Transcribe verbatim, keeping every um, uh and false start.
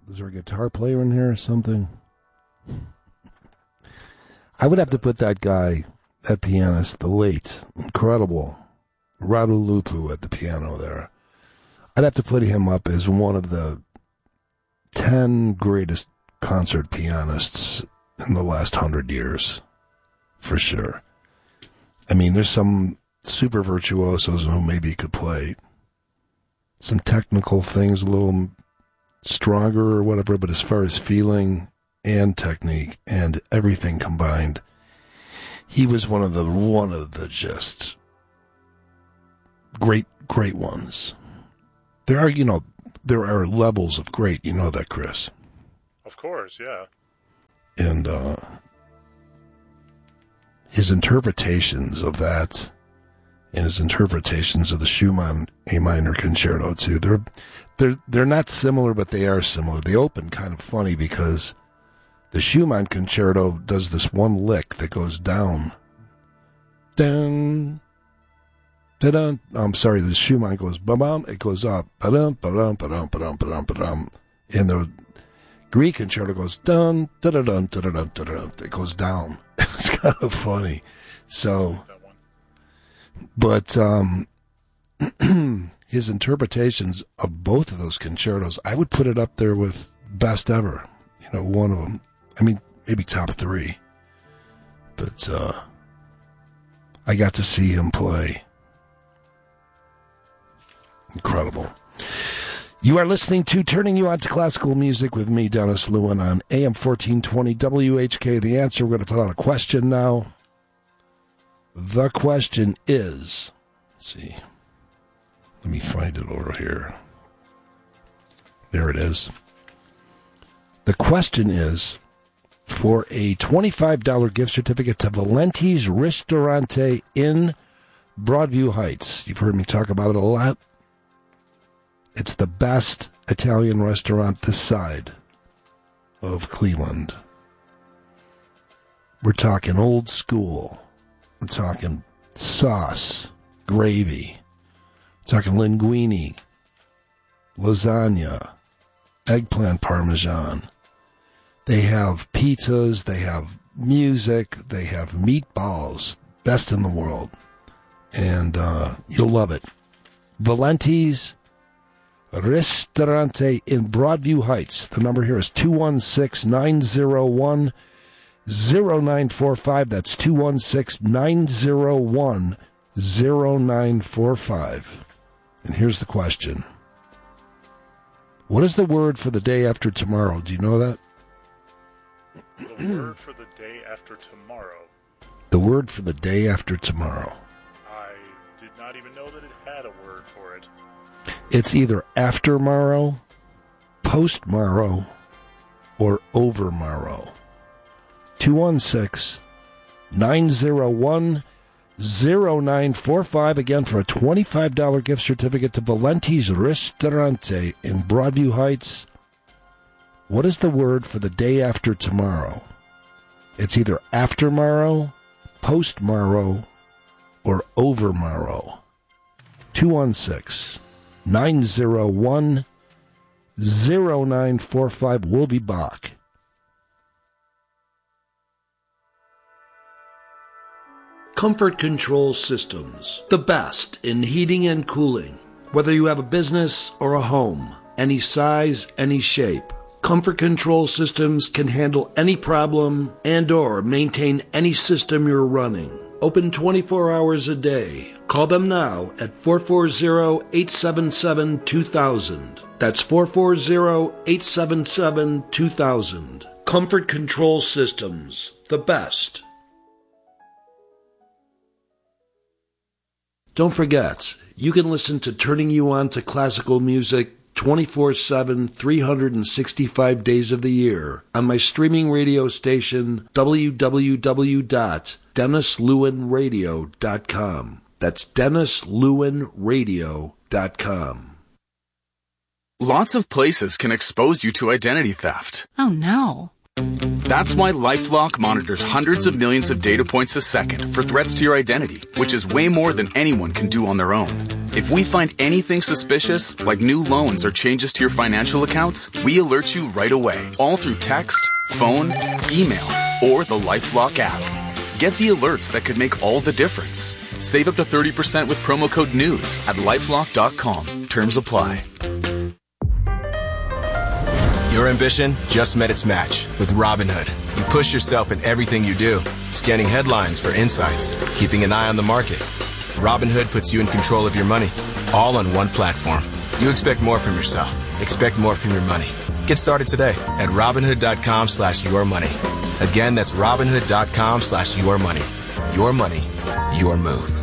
Is there a guitar player in here or something? I would have to put that guy, that pianist, the late, incredible, Radu Lupu at the piano there. I'd have to put him up as one of the ten greatest concert pianists in the last hundred years, for sure. I mean, there's some super virtuosos who maybe could play some technical things a little stronger or whatever, but as far as feeling and technique and everything combined, he was one of the one of the just great, great ones. There are, you know, there are levels of great. You know that, Chris. Of course, yeah. And uh, his interpretations of that, and his interpretations of the Schumann A minor concerto too, they're they're they're not similar, but they are similar. They open kind of funny because the Schumann concerto does this one lick that goes down. Dun, da-dun. I'm sorry, the Schumann goes ba-bum, it goes up. Ba-dum, ba-dum, ba-dum, ba-dum, ba-dum, ba-dum. And the Greek concerto goes dun, da-da-dun, da-da-dun, da-da-dun. It goes down. It's kind of funny. So, but um, his interpretations of both of those concertos, I would put it up there with best ever. You know, one of them. I mean, maybe top three. But uh, I got to see him play. Incredible. You are listening to Turning You On to Classical Music with me, Dennis Lewin, on A M fourteen twenty W H K. The answer, we're going to put out a question now. The question is, let's see. Let me find it over here. There it is. The question is, for a twenty-five dollars gift certificate to Valenti's Ristorante in Broadview Heights. You've heard me talk about it a lot. It's the best Italian restaurant this side of Cleveland. We're talking old school. We're talking sauce, gravy. We're talking linguine, lasagna, eggplant parmesan. They have pizzas, they have music, they have meatballs. Best in the world. And uh, you'll love it. Valenti's Ristorante in Broadview Heights. The number here is two one six, nine zero one, zero nine four five. That's two one six, nine zero one, zero nine four five. And here's the question. What is the word for the day after tomorrow? Do you know that? The word for the day after tomorrow. The word for the day after tomorrow. I did not even know that it had a word for it. It's either after-morrow, post-morrow, or over-morrow. two one six, nine zero one, zero nine four five. Again, for a twenty-five dollars gift certificate to Valenti's Ristorante in Broadview Heights. What is the word for the day after tomorrow? It's either after-morrow, post-morrow, or over-morrow. two one six, nine zero one, zero nine four five. We'll be back. Comfort Control Systems, the best in heating and cooling. Whether you have a business or a home, any size, any shape, Comfort Control Systems can handle any problem and or maintain any system you're running. Open twenty-four hours a day. Call them now at four four zero, eight seven seven, two thousand. That's four four zero, eight seven seven, two thousand. Comfort Control Systems, the best. Don't forget, you can listen to Turning You On to Classical Music twenty-four seven, three hundred sixty-five days of the year on my streaming radio station, w w w dot dennis lewin radio dot com. That's dennis lewin radio dot com. Lots of places can expose you to identity theft. Oh, no. That's why LifeLock monitors hundreds of millions of data points a second for threats to your identity, which is way more than anyone can do on their own. If we find anything suspicious, like new loans or changes to your financial accounts, we alert you right away, all through text, phone, email, or the LifeLock app. Get the alerts that could make all the difference. Save up to thirty percent with promo code NEWS at lifelock dot com. Terms apply. Your ambition just met its match with Robinhood. You push yourself in everything you do, scanning headlines for insights, keeping an eye on the market. Robinhood puts you in control of your money, all on one platform. You expect more from yourself. Expect more from your money. Get started today at Robinhood.com slash your money. Again, that's Robinhood.com slash your money. Your money, your move.